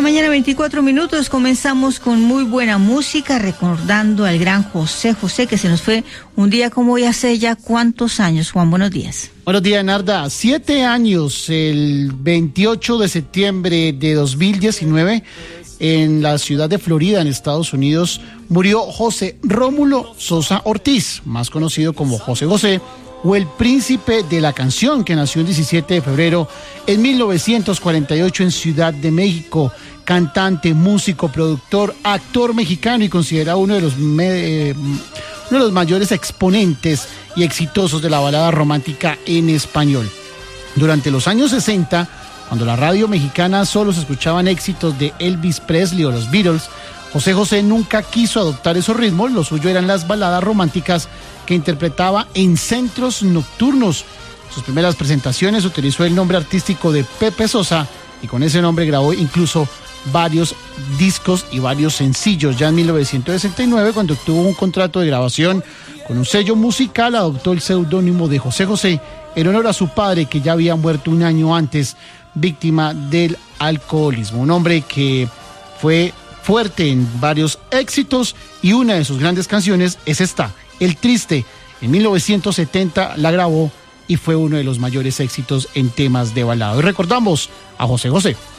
mañana, 24 minutos. Comenzamos con muy buena música, recordando al gran José José, que se nos fue un día como hoy hace ya cuántos años. Juan, buenos días. Buenos días, Narda. 7 años, el 28 de septiembre de 2019, en la ciudad de Florida, en Estados Unidos, murió José Rómulo Sosa Ortiz, más conocido como José José, o el príncipe de la canción, que nació el 17 de febrero en 1948 en Ciudad de México. Cantante, músico, productor, actor mexicano y considerado uno de los mayores exponentes y exitosos de la balada romántica en español. Durante los años 60, cuando la radio mexicana solo se escuchaban éxitos de Elvis Presley o los Beatles, José José nunca quiso adoptar esos ritmos. Lo suyo eran las baladas románticas que interpretaba en centros nocturnos. Sus primeras presentaciones utilizó el nombre artístico de Pepe Sosa y con ese nombre grabó incluso varios discos y varios sencillos. Ya en 1969, cuando obtuvo un contrato de grabación con un sello musical, adoptó el seudónimo de José José en honor a su padre, que ya había muerto un año antes, víctima del alcoholismo. Un hombre que fue fuerte en varios éxitos, y una de sus grandes canciones es esta, El Triste. En 1970 la grabó y fue uno de los mayores éxitos en temas de balada. Hoy recordamos a José José.